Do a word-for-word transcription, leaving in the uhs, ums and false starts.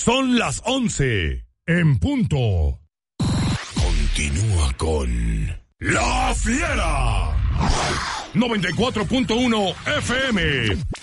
Son las once en punto. Continúa con La Fiera. noventa y cuatro punto uno F M.